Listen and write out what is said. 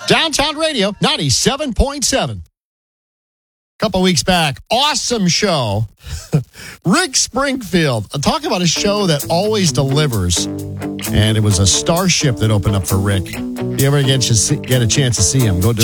Downtown Radio, 97.7. Couple weeks back, awesome show. Rick Springfield. Talk about a show that always delivers. And it was a starship that opened up for Rick. If you ever get a chance to see him, go do